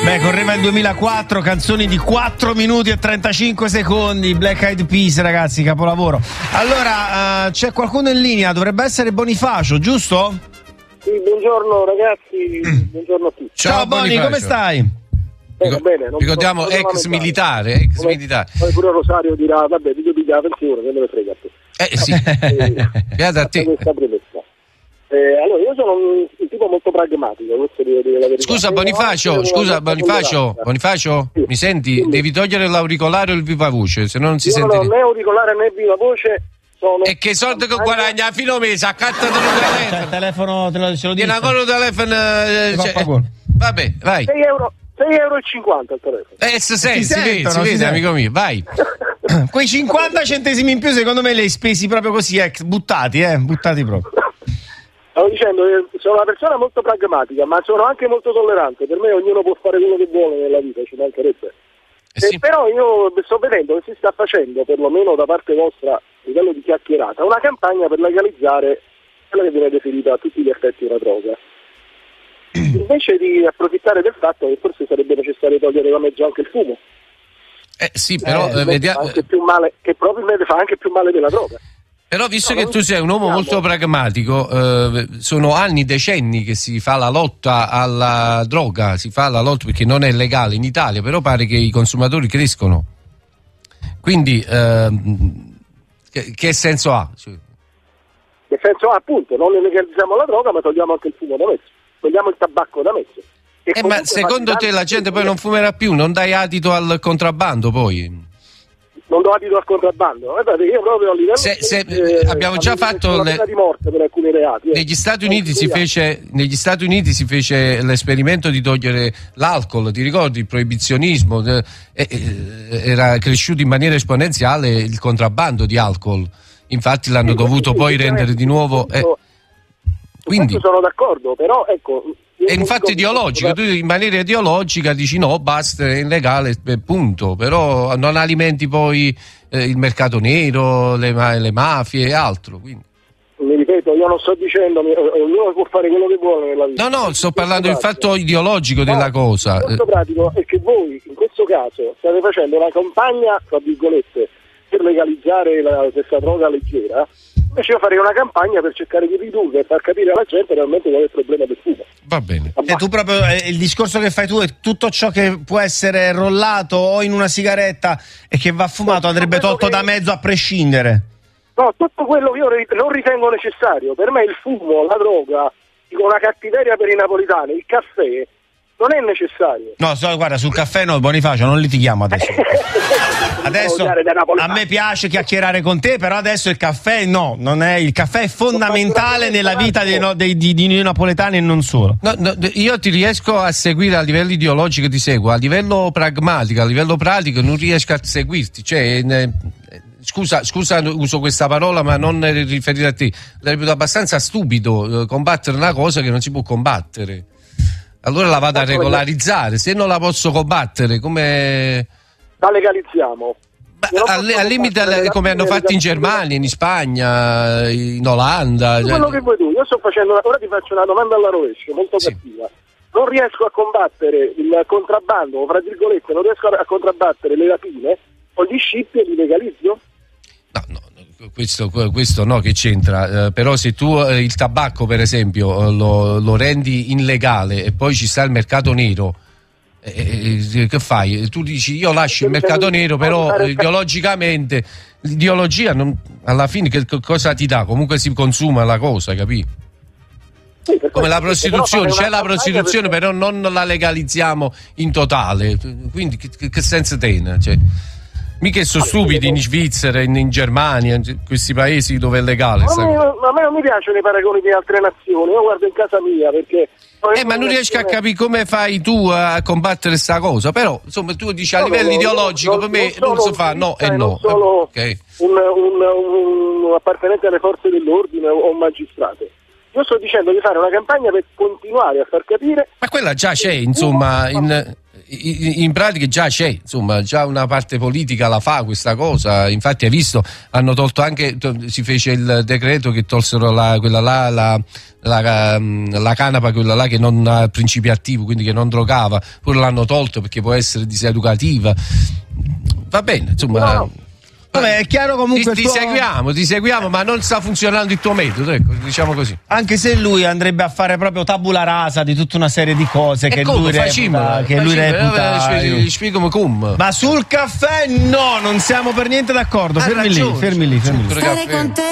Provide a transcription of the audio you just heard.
Beh, correva il 2004, canzoni di 4 minuti e 35 secondi, Black Eyed Peas, ragazzi, capolavoro. Allora, c'è qualcuno in linea, dovrebbe essere Bonifacio, giusto? Sì, buongiorno ragazzi, buongiorno a tutti. Ciao Boni, come stai? Bene, ricordiamo ex militare. Poi pure Rosario dirà, vabbè, ti devi la pensione, che me ne frega a te. Sì, beata a te. Questa premessa. Allora, io sono un tipo molto pragmatico, questo devo dire la verità. Scusa Bonifacio, sì. Mi senti? Sì. Devi togliere l'auricolare o il viva voce, se no non si sente. Non ho né auricolare né viva voce. E che soldi che guadagna a fine mese? Accattati il telefono, ce lo dico. Tieni ancora il telefono. Vabbè, vai. 6,50 euro il telefono. Si vede, amico mio, vai. Quei 50 centesimi in più secondo me li hai spesi proprio così, buttati proprio. Stavo dicendo che sono una persona molto pragmatica, ma sono anche molto tollerante. Per me ognuno può fare quello che vuole nella vita, ci mancherebbe. Sì. Però io sto vedendo che si sta facendo, perlomeno da parte vostra, a livello di chiacchierata, una campagna per legalizzare quella che viene definita a tutti gli effetti una droga. Invece di approfittare del fatto che forse sarebbe necessario togliere da mezzo anche il fumo. Sì, però vediamo anche più male, che probabilmente fa anche più male della droga. Però visto che tu sei un uomo molto pragmatico, sono anni, decenni che si fa la lotta alla droga, perché non è legale in Italia, però pare che i consumatori crescono. Quindi che senso ha? Che senso ha, appunto, non legalizziamo la droga ma togliamo anche il fumo da mezzo, togliamo il tabacco da mezzo. Ma secondo te la gente poi non fumerà più, non dai adito al contrabbando poi? Non do adito al contrabbando. Guardate, io proprio a livello abbiamo già fatto la pena di morte per alcuni reati. Negli Stati Uniti si fece l'esperimento di togliere l'alcol, ti ricordi? Il proibizionismo, era cresciuto in maniera esponenziale il contrabbando di alcol. Infatti l'hanno dovuto poi rendere di nuovo. Quindi sono d'accordo, però ecco. È infatti ideologico, tu in maniera ideologica dici no, basta, è illegale, punto, però non alimenti poi il mercato nero, le mafie e altro. Quindi. Mi ripeto, io non sto dicendo, ognuno può fare quello che vuole nella vita. No, sto parlando del fatto ideologico della cosa. Il fatto pratico è che voi, in questo caso, state facendo una campagna, tra virgolette, per legalizzare questa droga leggera. Invece io farei una campagna per cercare di ridurre e far capire alla gente realmente qual è il problema del fumo. Va bene. E tu proprio il discorso che fai tu è tutto ciò che può essere rollato o in una sigaretta e che va fumato andrebbe tolto da mezzo a prescindere. No, tutto quello che io non ritengo necessario. Per me il fumo, la droga, una cattiveria per i napoletani, il caffè non è necessario. No, guarda, sul caffè no, Bonifacio, non litighiamo adesso. Adesso a me piace chiacchierare con te, però adesso il caffè no, non è, il caffè è fondamentale nella vita di noi napoletani e non solo. No, io ti riesco a seguire a livello ideologico, ti seguo, a livello pragmatico, a livello pratico non riesco a seguirti, cioè scusa uso questa parola ma non riferita a te, la reputo abbastanza stupido combattere una cosa che non si può combattere. Allora la vado a regolarizzare, se non la posso combattere come la legalizziamo. Al limite come hanno fatto in Germania, in Spagna, in Olanda. Quello che vuoi tu, io sto facendo, ora ti faccio una domanda alla rovescia, molto cattiva. Non riesco a combattere il contrabbando, fra virgolette, non riesco a contrabbattere le rapine, o gli scippi e li legalizzo? No, questo no, che c'entra, però se tu il tabacco per esempio lo rendi illegale e poi ci sta il mercato nero, che fai? Tu dici io lascio il mercato nero, però ideologicamente l'ideologia alla fine che cosa ti dà? Comunque si consuma la cosa, capì? Sì, come la prostituzione, c'è la prostituzione però non la legalizziamo in totale, quindi che senso tiene? Cioè, mica sono stupidi in Svizzera, in Germania, in questi paesi dove è legale. A me non mi piacciono i paragoni di altre nazioni, io guardo in casa mia perché... ma non riesco a capire come fai tu a combattere sta cosa, però insomma tu dici a livello ideologico per me non si fa no e no. Non solo un appartenente alle forze dell'ordine o un magistrato. Io sto dicendo di fare una campagna per continuare a far capire... Ma quella già c'è, insomma, in pratica già c'è, insomma, già una parte politica la fa questa cosa. Infatti hai visto, hanno tolto anche, si fece il decreto che tolsero la canapa, quella là che non ha principio attivo, quindi che non drogava, pure l'hanno tolto perché può essere diseducativa. Va bene, insomma. No. Vabbè, è chiaro comunque. Ti seguiamo, ma non sta funzionando il tuo metodo, ecco, diciamo così. Anche se lui andrebbe a fare proprio tabula rasa di tutta una serie di cose che lui reputa. Spiegami come. Ma sul caffè no, non siamo per niente d'accordo. Fermi lì. Con te.